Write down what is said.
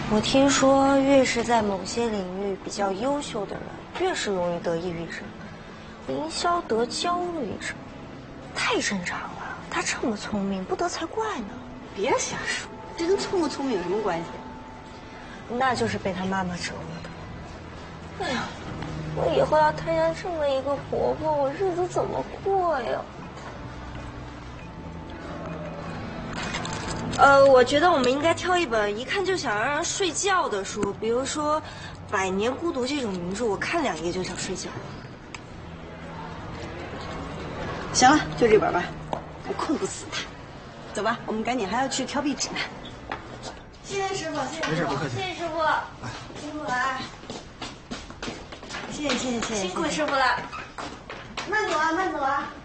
我听说，越是在某些领域比较优秀的人，越是容易得抑郁症。凌霄得焦虑症，太正常了。他这么聪明，不得才怪呢。 别瞎说，这跟聪不聪明有什么关系？ 那就是被他妈妈折磨的。哎呀，我以后要摊上这么一个婆婆，我日子怎么过呀？我觉得我们应该挑一本一看就想让人睡觉的书，比如说《百年孤独》这种名著，我看2页就想睡觉。 行了，就这本吧，我困不死他。走吧，我们赶紧还要去挑壁纸呢。谢谢师傅，谢谢师傅， 没事，不客气。 谢谢师傅， 辛苦了啊！谢谢， 辛苦师傅了。 慢走啊，慢走啊！